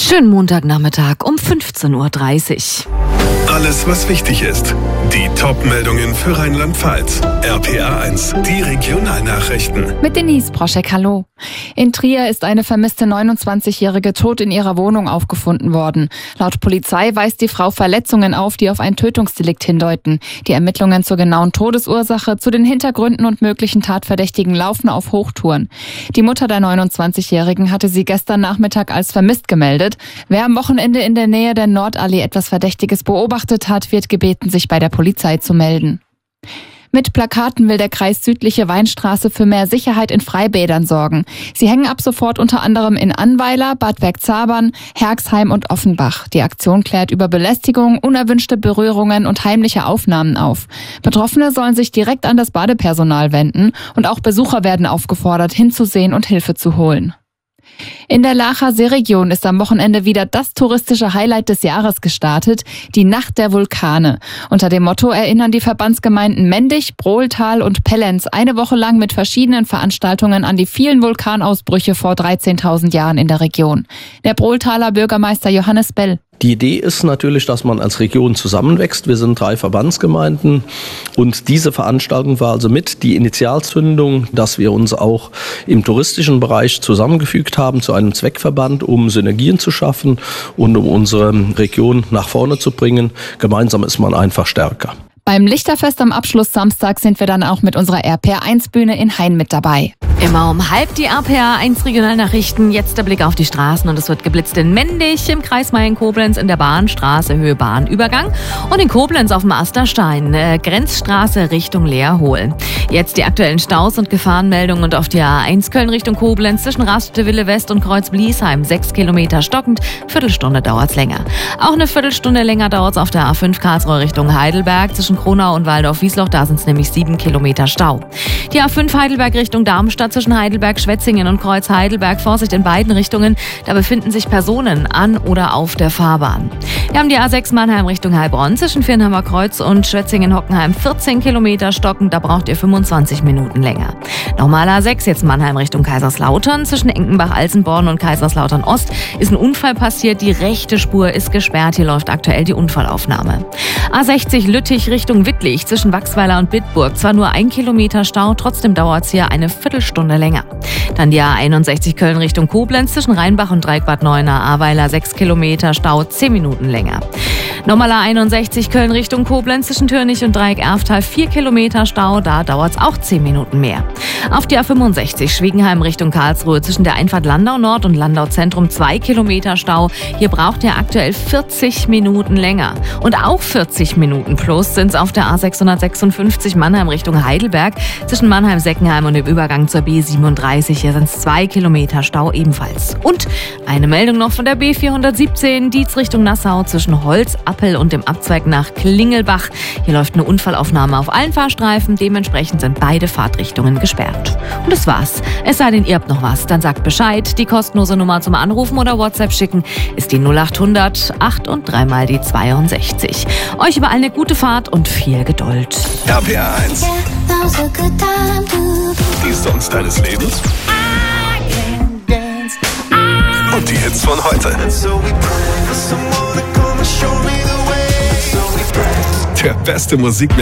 Schönen Montagnachmittag um 15:30 Uhr. Alles, was wichtig ist. Die Top-Meldungen für Rheinland-Pfalz. RPA1, die Regionalnachrichten. Mit Denise Broschek, hallo. In Trier ist eine vermisste 29-Jährige tot in ihrer Wohnung aufgefunden worden. Laut Polizei weist die Frau Verletzungen auf, die auf ein Tötungsdelikt hindeuten. Die Ermittlungen zur genauen Todesursache, zu den Hintergründen und möglichen Tatverdächtigen laufen auf Hochtouren. Die Mutter der 29-Jährigen hatte sie gestern Nachmittag als vermisst gemeldet. Wer am Wochenende in der Nähe der Nordallee etwas Verdächtiges beobachtet hat, wird gebeten, sich bei der Polizei zu melden. Mit Plakaten will der Kreis Südliche Weinstraße für mehr Sicherheit in Freibädern sorgen. Sie hängen ab sofort unter anderem in Annweiler, Bad Bergzabern, Herxheim und Offenbach. Die Aktion klärt über Belästigung, unerwünschte Berührungen und heimliche Aufnahmen auf. Betroffene sollen sich direkt an das Badepersonal wenden und auch Besucher werden aufgefordert, hinzusehen und Hilfe zu holen. In der Laacher Seeregion ist am Wochenende wieder das touristische Highlight des Jahres gestartet, die Nacht der Vulkane. Unter dem Motto erinnern die Verbandsgemeinden Mendig, Brohltal und Pellenz eine Woche lang mit verschiedenen Veranstaltungen an die vielen Vulkanausbrüche vor 13.000 Jahren in der Region. Der Brohltaler Bürgermeister Johannes Bell. Die Idee ist natürlich, dass man als Region zusammenwächst. Wir sind 3 Verbandsgemeinden und diese Veranstaltung war also mit die Initialzündung, dass wir uns auch im touristischen Bereich zusammengefügt haben zu einem Zweckverband, um Synergien zu schaffen und um unsere Region nach vorne zu bringen. Gemeinsam ist man einfach stärker. Beim Lichterfest am Abschlusssamstag sind wir dann auch mit unserer RPA1-Bühne in Hain mit dabei. Immer um halb die RPA1 Regionalnachrichten. Jetzt der Blick auf die Straßen und es wird geblitzt in Mendig, im Kreis Mayen-Koblenz, in der Bahnstraße Höhe Bahnübergang und in Koblenz auf dem Asterstein, Grenzstraße Richtung Leerholen. Jetzt die aktuellen Staus und Gefahrenmeldungen und auf die A1 Köln Richtung Koblenz zwischen Raststätte West und Kreuz Bliesheim 6 Kilometer stockend, Viertelstunde dauert's länger. Auch eine Viertelstunde länger dauert's auf der A5 Karlsruhe Richtung Heidelberg zwischen Kronau und Waldorf-Wiesloch, da sind es nämlich 7 Kilometer Stau. Die A5 Heidelberg Richtung Darmstadt zwischen Heidelberg, Schwetzingen und Kreuz Heidelberg, Vorsicht in beiden Richtungen, da befinden sich Personen an oder auf der Fahrbahn. Wir haben die A6 Mannheim Richtung Heilbronn zwischen Viernheimer Kreuz und Schwetzingen-Hockenheim 14 Kilometer stockend, da braucht ihr 25 Minuten länger. Nochmal A6 jetzt Mannheim Richtung Kaiserslautern zwischen Enkenbach-Alsenborn und Kaiserslautern Ost ist ein Unfall passiert, die rechte Spur ist gesperrt, hier läuft aktuell die Unfallaufnahme. A60 Lüttich Richtung Wittlich zwischen Wachsweiler und Bitburg, zwar nur 1 Kilometer Stau, trotzdem dauert es hier eine Viertelstunde länger. Dann die A61 Köln Richtung Koblenz zwischen Rheinbach und Dreieckbad Neuenahr-Ahrweiler 6 Kilometer Stau, 10 Minuten länger. Nochmal A61 Köln Richtung Koblenz zwischen Türnich und Dreieck-Erftal 4 Kilometer Stau, da dauert es auch 10 Minuten mehr. Auf die A65 Schwiegenheim Richtung Karlsruhe zwischen der Einfahrt Landau Nord und Landau Zentrum 2 Kilometer Stau. Hier braucht ihr aktuell 40 Minuten länger. Und auch 40 Minuten plus sind es auf der A656 Mannheim Richtung Heidelberg zwischen Mannheim-Seckenheim und dem Übergang zur B37. Hier sind es 2 Kilometer Stau ebenfalls. Und eine Meldung noch von der B417 Dietz Richtung Nassau zwischen Holzappel und dem Abzweig nach Klingelbach. Hier läuft eine Unfallaufnahme auf allen Fahrstreifen. Dementsprechend sind beide Fahrtrichtungen gesperrt. Und das war's. Es sei denn, ihr habt noch was, dann sagt Bescheid. Die kostenlose Nummer zum Anrufen oder WhatsApp schicken ist die 0800 8 und 3 mal die 62. Euch überall eine gute Fahrt und viel Geduld. RPA1. Die Songs deines Lebens. Und die Hits von heute. Der beste Musik